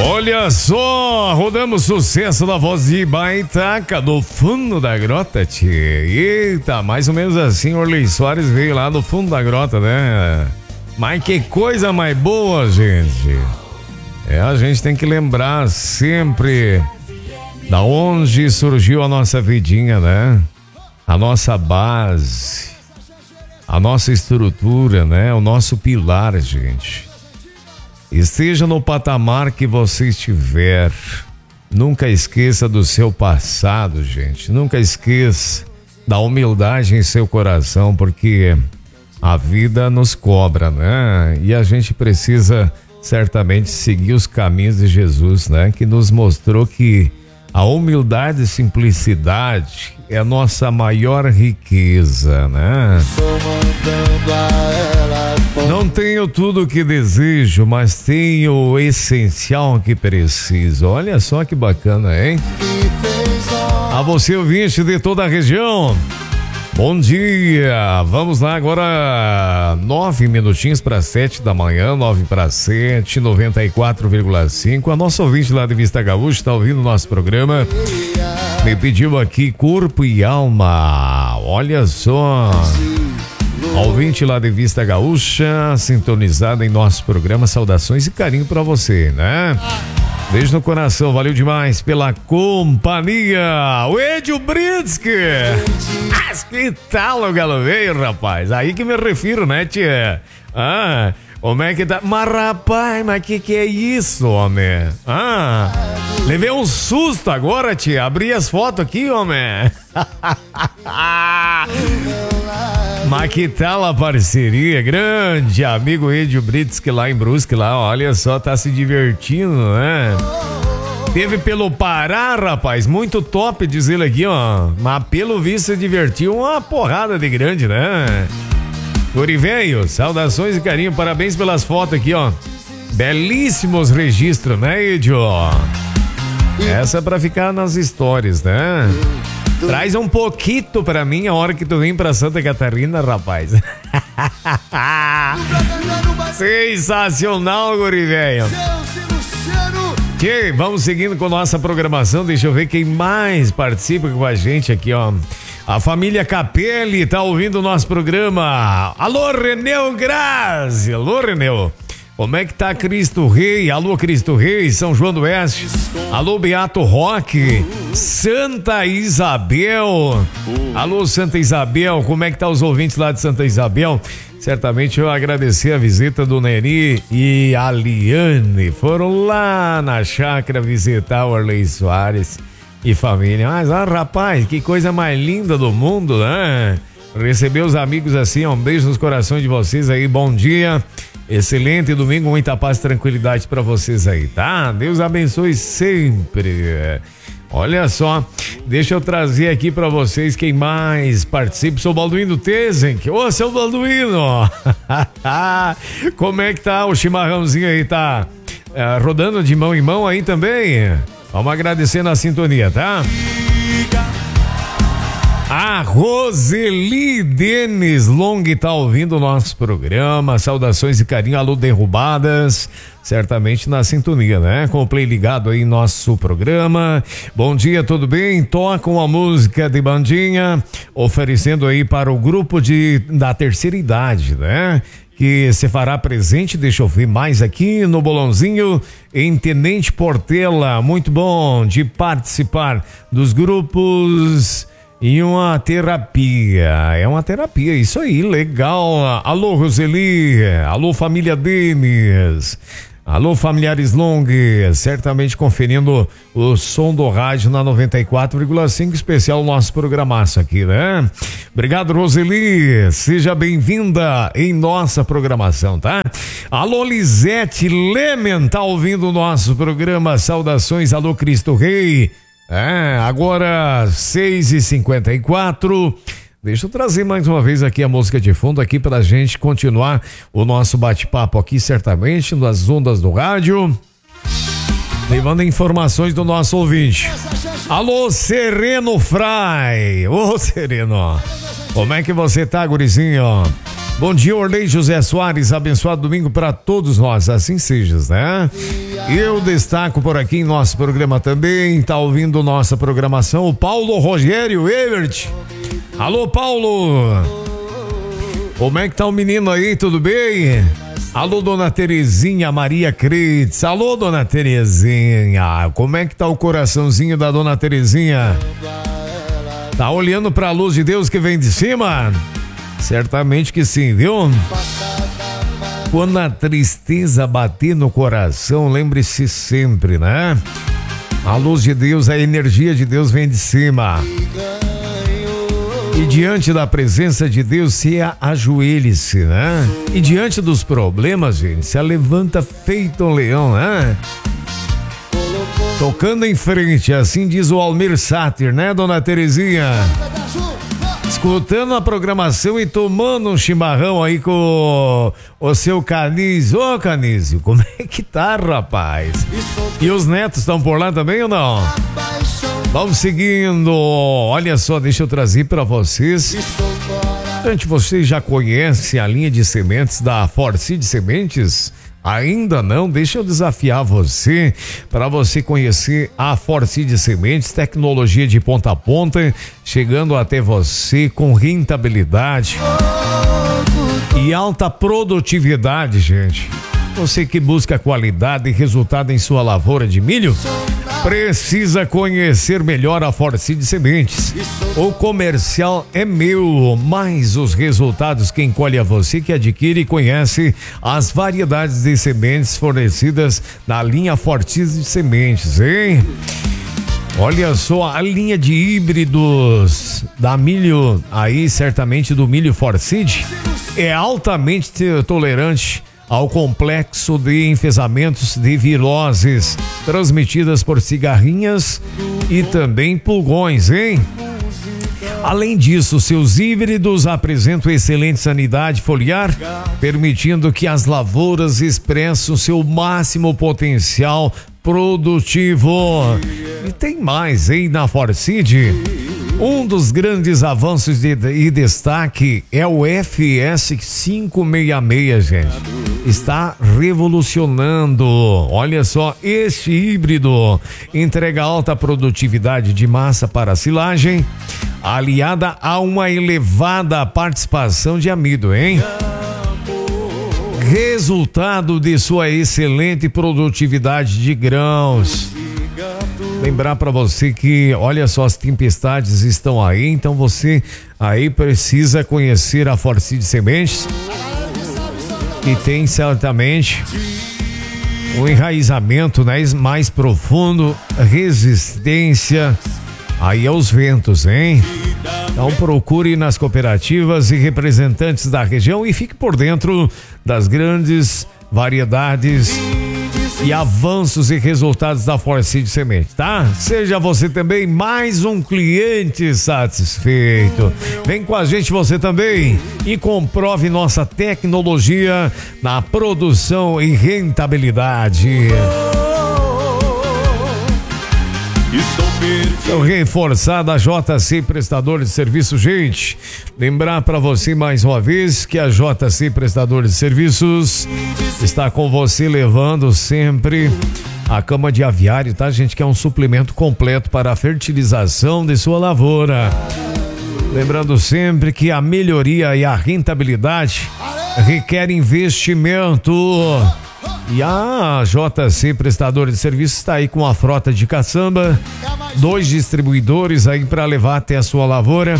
Olha só, rodamos sucesso da voz de Baitaca do fundo da grota, tchê. Eita, mais ou menos assim, Orley Soares veio lá do fundo da grota, né? Mas que coisa mais boa, gente. A gente tem que lembrar sempre da onde surgiu a nossa vidinha, né? A nossa base, a nossa estrutura, né? O nosso pilar, gente. Esteja no patamar que você estiver, nunca esqueça do seu passado, gente. Nunca esqueça da humildade em seu coração, porque a vida nos cobra, né? E a gente precisa certamente seguir os caminhos de Jesus, né? Que nos mostrou que a humildade e simplicidade é a nossa maior riqueza, né? Não tenho tudo o que desejo, mas tenho o essencial que preciso. Olha só que bacana, hein? A você, ouvinte de toda a região, bom dia! Vamos lá agora, 9 minutinhos para 7 da manhã, 9 para 7, 94,5. A nossa ouvinte lá de Vista Gaúcha está ouvindo o nosso programa. Me pediu aqui Corpo e Alma. Olha só. Ouvinte lá de Vista Gaúcha, sintonizada em nosso programa. Saudações e carinho para você, né? Beijo no coração, valeu demais pela companhia. O Edio Britsky. Que tal o galo veio, rapaz? Aí que me refiro, né, tia? Como é que tá? Mas rapaz, mas que é isso, homem? Levei um susto agora, tia. Abri as fotos aqui, homem. Mas que tal a parceria? Grande amigo Edio Britsky lá em Brusque, lá, olha só, tá se divertindo, né? Teve pelo Pará, rapaz, muito top, diz ele aqui, ó. Mas pelo visto se divertiu uma porrada de grande, né? Guri velho, saudações e carinho, parabéns pelas fotos aqui, ó. Belíssimos registros, né, Edio? Essa é pra ficar nas histórias, né? Traz um pouquinho pra mim a hora que tu vem pra Santa Catarina, rapaz. Sensacional, guri velho. Ok, vamos seguindo com nossa programação. Deixa eu ver quem mais participa com a gente aqui, ó. A família Capelli tá ouvindo o nosso programa. Alô, Reneu Grazi. Alô, Reneu. Como é que tá Cristo Rei? Alô, Cristo Rei, São João do Oeste. Alô, Beato Roque, Santa Isabel. Alô, Santa Isabel, como é que tá os ouvintes lá de Santa Isabel? Certamente eu agradecer a visita do Neri e a Liane. Foram lá na chácara visitar o Orley Soares e família. Mas, rapaz, que coisa mais linda do mundo, né? Receber os amigos assim, um beijo nos corações de vocês aí, bom dia. Excelente domingo, muita paz e tranquilidade pra vocês aí, tá? Deus abençoe sempre. Olha só, deixa eu trazer aqui pra vocês quem mais participa. Sou o Balduino Tezenk. Ô, seu Balduino! Como é que tá o chimarrãozinho aí? Tá rodando de mão em mão aí também? Vamos agradecer na sintonia, tá? A Roseli Denis Long tá ouvindo o nosso programa. Saudações e carinho, alô derrubadas. Certamente na sintonia, né? Com o play ligado aí em nosso programa. Bom dia, tudo bem? Tocam a música de bandinha, oferecendo aí para o grupo da terceira idade, né? Que se fará presente, deixa eu ver mais aqui no bolãozinho, em Tenente Portela. Muito bom de participar dos grupos e uma terapia. É uma terapia, isso aí, legal. Alô, Roseli. Alô, família Denis. Alô, familiares Long, certamente conferindo o som do rádio na 94,5, especial nosso programaço aqui, né? Obrigado, Roseli, seja bem-vinda em nossa programação, tá? Alô, Lisete Lemen, tá ouvindo o nosso programa, saudações, alô, Cristo Rei. Agora 6h54. Deixa eu trazer mais uma vez aqui a música de fundo aqui pra gente continuar o nosso bate-papo aqui, certamente, nas ondas do rádio, levando informações do nosso ouvinte. Alô, Sereno Fry. Ô, Sereno, como é que você tá, gurizinho? Bom dia, Orley José Soares, abençoado domingo para todos nós, assim seja, né? Eu destaco por aqui em nosso programa também, tá ouvindo nossa programação, o Paulo Rogério Ebert. Alô, Paulo! Como é que tá o menino aí, tudo bem? Alô, dona Terezinha Maria Cretes. Alô, dona Terezinha, como é que tá o coraçãozinho da dona Terezinha? Tá olhando pra luz de Deus que vem de cima? Certamente que sim, viu? Quando a tristeza bater no coração, lembre-se sempre, né? A luz de Deus, a energia de Deus vem de cima. E diante da presença de Deus, se ajoelhe-se, né? E diante dos problemas, gente, se levanta feito um leão, né? Tocando em frente, assim diz o Almir Sater, né, dona Terezinha? Escutando a programação e tomando um chimarrão aí com o seu Canísio. Ô, Canísio, como é que tá, rapaz? E os netos estão por lá também ou não? Vamos seguindo. Olha só, deixa eu trazer para vocês. Antes, vocês já conhecem a linha de sementes da Forseed Sementes? Ainda não? Deixa eu desafiar você para você conhecer a Forseed Sementes, tecnologia de ponta a ponta, chegando até você com rentabilidade e alta produtividade, gente. Você que busca qualidade e resultado em sua lavoura de milho, precisa conhecer melhor a Forseed Sementes. O comercial é meu, mas os resultados quem colhe é você que adquire e conhece as variedades de sementes fornecidas na linha Forseed Sementes, hein? Olha só a linha de híbridos da milho, aí certamente do milho Forseed, é altamente tolerante ao complexo de enfesamentos de viroses transmitidas por cigarrinhas e também pulgões, hein? Além disso, seus híbridos apresentam excelente sanidade foliar, permitindo que as lavouras expressem o seu máximo potencial produtivo. E tem mais, hein, na Forseed. Um dos grandes avanços e destaque é o FS566, gente. Está revolucionando. Olha só, este híbrido entrega alta produtividade de massa para silagem, aliada a uma elevada participação de amido, hein? Resultado de sua excelente produtividade de grãos. Lembrar para você que, olha só, as tempestades estão aí, então você aí precisa conhecer a Forseed Sementes, que tem certamente um enraizamento, né, mais profundo, resistência aí aos ventos, hein? Então procure nas cooperativas e representantes da região e fique por dentro das grandes variedades e avanços e resultados da Forseed Semente, tá? Seja você também mais um cliente satisfeito. Vem com a gente você também e comprove nossa tecnologia na produção e rentabilidade. Então, reforçada a JC Prestador de Serviços, gente. Lembrar para você mais uma vez que a JC Prestador de Serviços está com você levando sempre a cama de aviário, tá, gente? Que é um suplemento completo para a fertilização de sua lavoura. Lembrando sempre que a melhoria e a rentabilidade requer investimento. E a JC Prestador de Serviços está aí com a frota de caçamba, 2 distribuidores aí para levar até a sua lavoura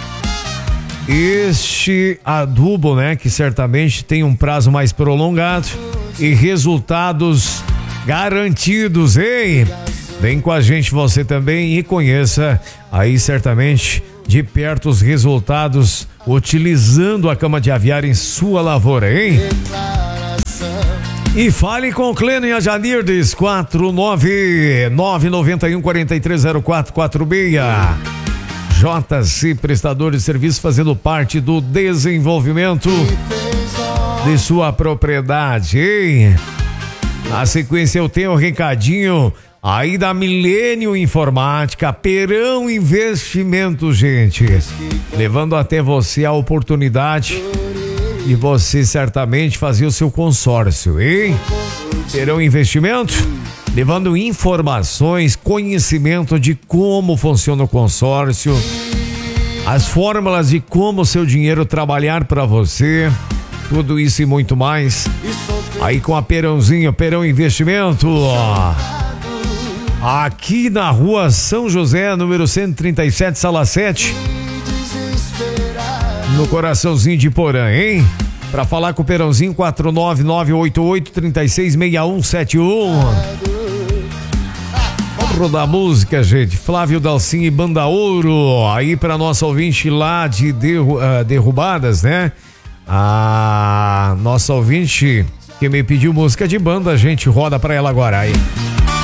este adubo, né, que certamente tem um prazo mais prolongado e resultados garantidos, hein? Vem com a gente você também e conheça aí certamente de perto os resultados utilizando a cama de aviário em sua lavoura, hein? E fale com o Clênio Janirdes, 49991430446. JC Prestador de Serviço, fazendo parte do desenvolvimento de sua propriedade, hein? Na sequência eu tenho um recadinho aí da Milênio Informática, Perão Investimento, gente, levando até você a oportunidade e você certamente fazia o seu consórcio, hein? Perão Investimento, levando informações, conhecimento de como funciona o consórcio, as fórmulas de como o seu dinheiro trabalhar para você, tudo isso e muito mais. Aí com a Perãozinho, Perão Investimento, aqui na rua São José, número 137, sala 7, no coraçãozinho de Porã, hein? Pra falar com o Perãozinho, 49988366171. Vamos rodar música, gente. Flávio Dalcin e Banda Ouro. Aí pra nossa ouvinte lá de Derrubadas, né? A nossa ouvinte que me pediu música de banda, a gente roda pra ela agora aí.